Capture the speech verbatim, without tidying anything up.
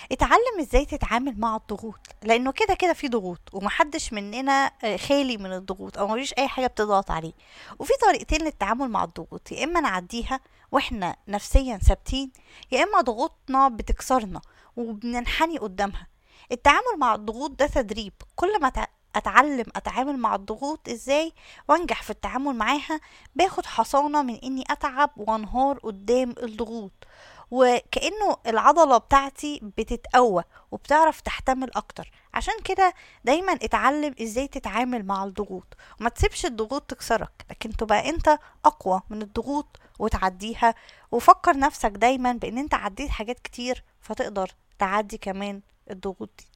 اتعلم ازاي تتعامل مع الضغوط، لانه كده كده في ضغوط ومحدش مننا آه، خالي من الضغوط او مفيش اي حاجة بتضغط عليه. وفي طريقتين للتعامل مع الضغوط، يا اما نعديها واحنا نفسيا ثابتين، يا اما ضغوطنا بتكسرنا وبننحني قدامها. التعامل مع الضغوط ده تدريب، كل ما تع- اتعلم اتعامل مع الضغوط ازاي وانجح في التعامل معاها، باخد حصانة من اني اتعب وانهار قدام الضغوط، وكأنه العضلة بتاعتي بتتقوى وبتعرف تحتمل اكتر. عشان كده دايما اتعلم ازاي تتعامل مع الضغوط، وما تسيبش الضغوط تكسرك، لكن تبقى انت اقوى من الضغوط وتعديها. وفكر نفسك دايما بان انت عديت حاجات كتير فتقدر تعدي كمان الضغوط دي.